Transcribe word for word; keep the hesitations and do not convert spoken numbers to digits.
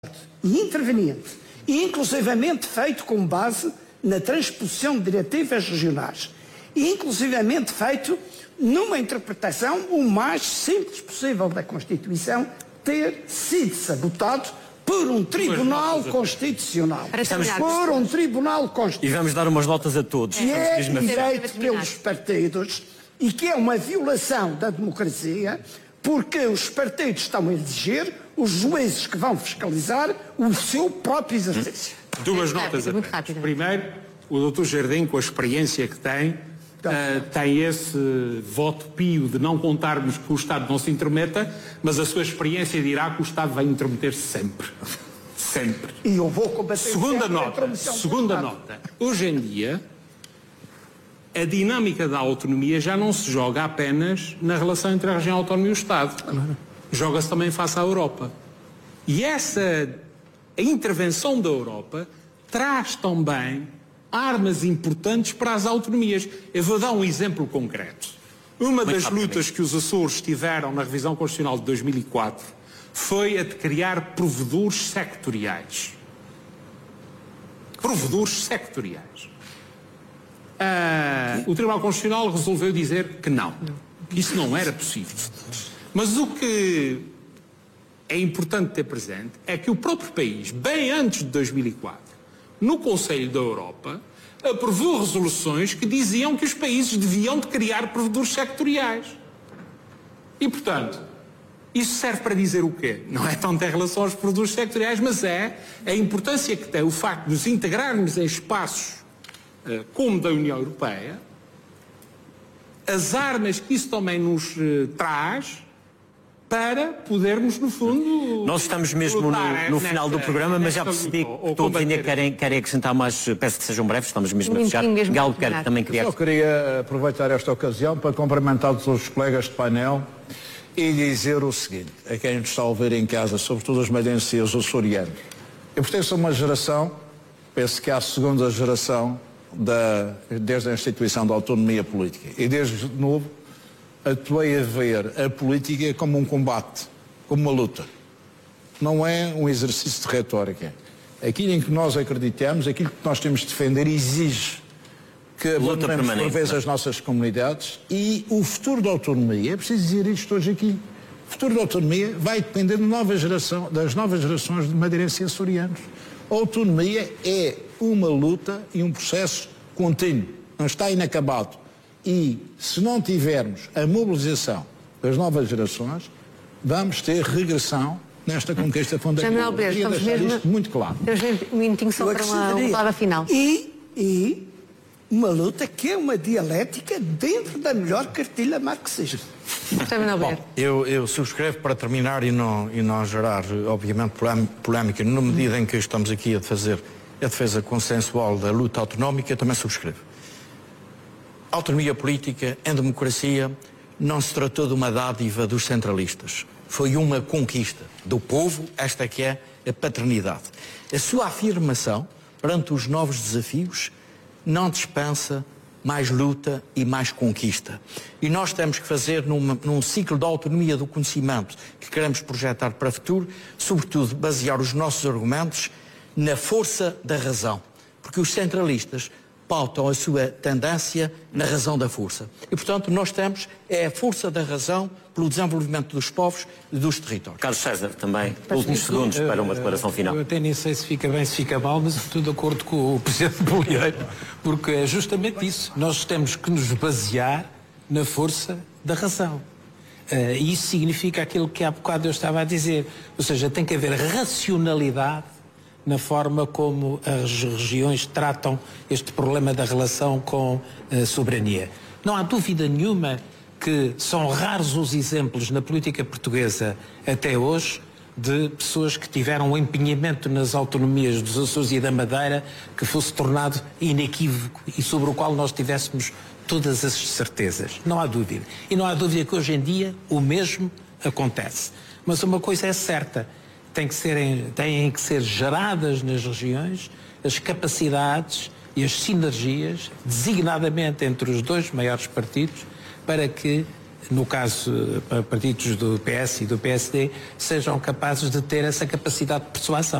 e interveniente, e inclusivamente feito com base na transposição de diretivas regionais, e inclusivamente feito numa interpretação o mais simples possível da Constituição, ter sido sabotado por um Tribunal Constitucional. Por um Tribunal Constitucional. E vamos dar umas notas a todos. Que é feito pelos partidos e que é uma violação da democracia, porque os partidos estão a exigir os juízes que vão fiscalizar o seu próprio exercício. Duas notas apenas. Primeiro, o doutor Jardim, com a experiência que tem, Uh, tem esse voto pio de não contarmos que o Estado não se intrometa, mas a sua experiência dirá que o Estado vai intrometer-se sempre. Sempre. E eu vou combater. Segunda nota. Segunda nota. Hoje em dia, a dinâmica da autonomia já não se joga apenas na relação entre a região autónoma e o Estado. Joga-se também face à Europa. E essa a intervenção da Europa traz também armas importantes para as autonomias. Eu vou dar um exemplo concreto. Uma das lutas que os Açores tiveram na revisão constitucional de dois mil e quatro foi a de criar provedores sectoriais. Provedores sectoriais. Ah, o Tribunal Constitucional resolveu dizer que não, que isso não era possível. Mas o que é importante ter presente é que o próprio país, bem antes de dois mil e quatro, no Conselho da Europa, aprovou resoluções que diziam que os países deviam de criar provedores sectoriais. E, portanto, isso serve para dizer o quê? Não é tanto em relação aos provedores sectoriais, mas é a importância que tem o facto de nos integrarmos em espaços uh, como da União Europeia, as armas que isso também nos uh, traz, para podermos, no fundo... Nós estamos mesmo no, no final do programa, mas já percebi que todos ainda querem, querem acrescentar mais, peço que sejam breves, estamos mesmo a fechar. Galo quer também criar. Eu só queria aproveitar esta ocasião para cumprimentar todos os colegas de painel e dizer o seguinte, a quem nos está a ouvir em casa, sobretudo os madeirenses e os açorianos. Eu pertenço a uma geração, penso que é a segunda geração da, desde a instituição da autonomia política. E desde novo atuei a ver a política como um combate, como uma luta. Não é um exercício de retórica. Aquilo em que nós acreditamos, aquilo que nós temos de defender exige que abandonemos por vezes as nossas comunidades e o futuro da autonomia, é preciso dizer isto hoje aqui, o futuro da autonomia vai depender de nova geração, das novas gerações de madeirenses e açorianos. A autonomia é uma luta e um processo contínuo, não está inacabado. E se não tivermos a mobilização das novas gerações, vamos ter regressão nesta conquista fundamental. Eu queria deixar mesmo, isto muito claro. Temos um minutinho só para uma, uma palavra final. E, e uma luta que é uma dialética dentro da melhor cartilha marxista. Bom, eu, eu subscrevo para terminar e não, e não gerar, obviamente, polémica. Na medida em que estamos aqui a fazer a defesa consensual da luta autonómica, também subscrevo. A autonomia política, em democracia, não se tratou de uma dádiva dos centralistas. Foi uma conquista do povo, esta que é a paternidade. A sua afirmação, perante os novos desafios, não dispensa mais luta e mais conquista. E nós temos que fazer numa, num ciclo de autonomia do conhecimento que queremos projetar para o futuro, sobretudo basear os nossos argumentos na força da razão. Porque os centralistas pautam a sua tendência na razão da força. E, portanto, nós temos é a força da razão pelo desenvolvimento dos povos e dos territórios. Carlos César, também, últimos segundos para uma declaração final. Eu até nem sei se fica bem, se fica mal, mas estou de acordo com o Presidente Bolieiro, porque é justamente isso. Nós temos que nos basear na força da razão. Uh, e isso significa aquilo que há bocado eu estava a dizer. Ou seja, tem que haver racionalidade na forma como as regiões tratam este problema da relação com a soberania. Não há dúvida nenhuma que são raros os exemplos na política portuguesa até hoje de pessoas que tiveram um empenhamento nas autonomias dos Açores e da Madeira que fosse tornado inequívoco e sobre o qual nós tivéssemos todas as certezas. Não há dúvida. E não há dúvida que hoje em dia o mesmo acontece. Mas uma coisa é certa, Tem que ser, têm que ser geradas nas regiões as capacidades e as sinergias, designadamente entre os dois maiores partidos, para que no caso, partidos do P S e do P S D, sejam capazes de ter essa capacidade de persuasão.